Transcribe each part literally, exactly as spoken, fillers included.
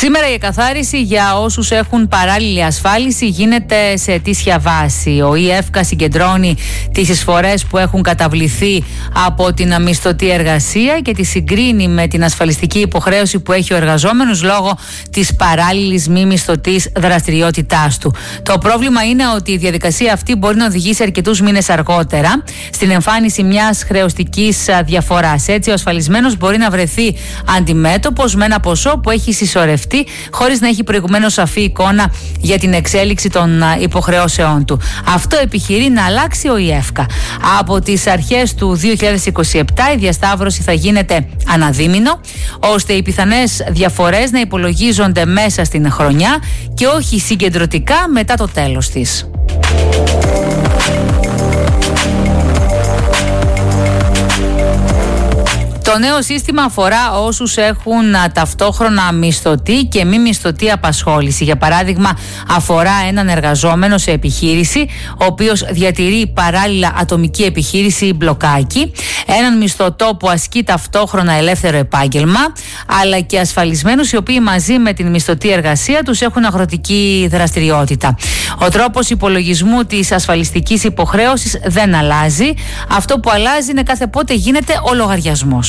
Σήμερα η εκαθάριση για όσους έχουν παράλληλη ασφάλιση γίνεται σε ετήσια βάση. Ο ΙΕΦΚΑ συγκεντρώνει τις εισφορές που έχουν καταβληθεί από την μισθωτή εργασία και τη συγκρίνει με την ασφαλιστική υποχρέωση που έχει ο εργαζόμενος λόγω της παράλληλης μη μισθωτής δραστηριότητάς του. Το πρόβλημα είναι ότι η διαδικασία αυτή μπορεί να οδηγήσει αρκετούς μήνες αργότερα στην εμφάνιση μιας χρεωστικής διαφοράς. Έτσι, ο ασφαλισμένος μπορεί να βρεθεί αντιμέτωπος με ένα ποσό που έχει συσσωρευτεί χωρίς να έχει προηγουμένως σαφή εικόνα για την εξέλιξη των υποχρεώσεών του. Αυτό επιχειρεί να αλλάξει ο ΙΕΦΚΑ. Από τις αρχές του δύο χιλιάδες είκοσι επτά η διασταύρωση θα γίνεται αναδίμηνο, ώστε οι πιθανές διαφορές να υπολογίζονται μέσα στην χρονιά και όχι συγκεντρωτικά μετά το τέλος της. Το νέο σύστημα αφορά όσους έχουν ταυτόχρονα μισθωτή και μη μισθωτή απασχόληση. Για παράδειγμα, αφορά έναν εργαζόμενο σε επιχείρηση, ο οποίος διατηρεί παράλληλα ατομική επιχείρηση ή μπλοκάκι, έναν μισθωτό που ασκεί ταυτόχρονα ελεύθερο επάγγελμα, αλλά και ασφαλισμένους οι οποίοι μαζί με την μισθωτή εργασία τους έχουν αγροτική δραστηριότητα. Ο τρόπος υπολογισμού της ασφαλιστικής υποχρέωσης δεν αλλάζει. Αυτό που αλλάζει είναι κάθε πότε γίνεται ο λογαριασμός.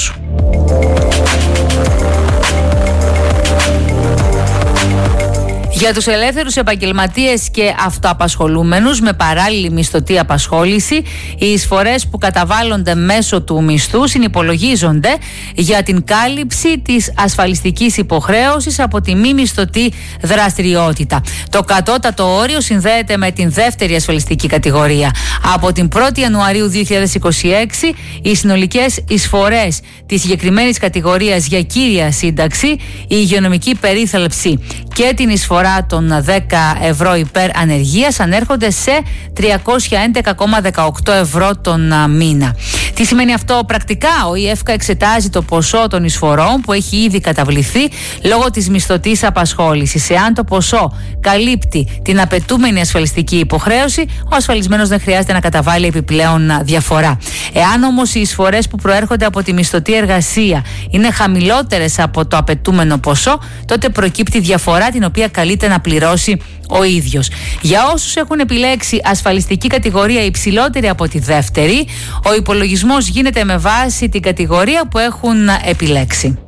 Για τους ελεύθερους επαγγελματίες και αυτοαπασχολούμενους με παράλληλη μισθωτή απασχόληση, οι εισφορές που καταβάλλονται μέσω του μισθού συνυπολογίζονται για την κάλυψη της ασφαλιστικής υποχρέωσης από τη μη μισθωτή δραστηριότητα. Το κατώτατο όριο συνδέεται με την δεύτερη ασφαλιστική κατηγορία. Από την πρώτη Ιανουαρίου δύο χιλιάδες είκοσι έξι, οι συνολικές εισφορές της συγκεκριμένης κατηγορίας για κύρια σύνταξη, η υγειονομική περίθαλψη και την εισφορά των δέκα ευρώ υπέρ ανεργίας ανέρχονται σε τριακόσια έντεκα κόμμα δεκαοκτώ ευρώ τον μήνα. Τι σημαίνει αυτό πρακτικά? Ο ΙΕΦΚΑ εξετάζει το ποσό των εισφορών που έχει ήδη καταβληθεί λόγω της μισθωτής απασχόλησης. Εάν το ποσό καλύπτει την απαιτούμενη ασφαλιστική υποχρέωση, ο ασφαλισμένος δεν χρειάζεται να καταβάλει επιπλέον διαφορά. Εάν όμως οι εισφορές που προέρχονται από τη μισθωτή εργασία είναι χαμηλότερες από το απαιτούμενο ποσό, τότε προκύπτει διαφορά την οποία καλείται να πληρώσει ο ίδιος. Για όσους έχουν επιλέξει ασφαλιστική κατηγορία υψηλότερη από τη δεύτερη, ο υπολογισμός γίνεται με βάση την κατηγορία που έχουν επιλέξει.